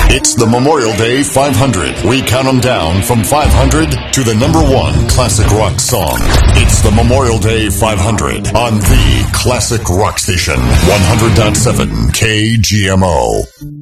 It's the Memorial Day 500. We count them down from 500 to the number one classic rock song. It's the Memorial Day 500 on the Classic Rock Station, 100.7 KGMO.